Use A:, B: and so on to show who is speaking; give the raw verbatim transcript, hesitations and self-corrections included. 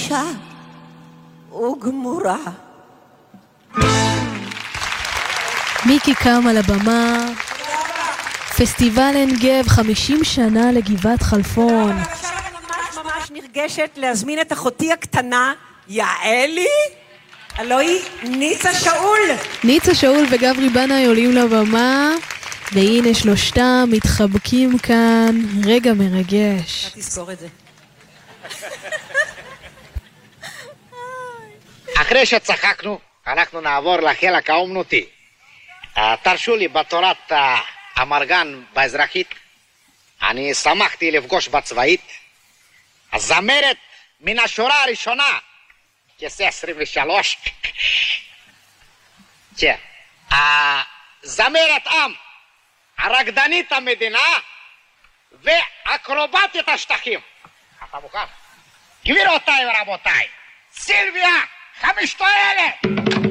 A: חדשה וגמורה.
B: מיקי קם על הבמה. פסטיבל עין גב, חמישים שנה לגבעת חלפון.
A: עכשיו אני ממש ממש נרגשת להזמין את אחותי הקטנה, יעלי, הלוא היא ניצה שאול.
B: ניצה שאול וגברי בנאי עולים לבמה, והנה שלושתם מתחבקים כאן, רגע מרגש.
A: אתה תזכור את זה.
C: אחרי שצחקנו, אנחנו נעבור לחלק האומנותי. תרשו לי בתורת המרגן באזרחית, אני שמחתי לפגוש בצבאית, הזמרת מן השורה הראשונה, כסה עשרים ושלוש, כן, הזמרת עם, הרקדנית המדינה, ואקרובטית השטחים. אתה מוכן? גבירותיי ורבותיי, סילביה חמישטואלה!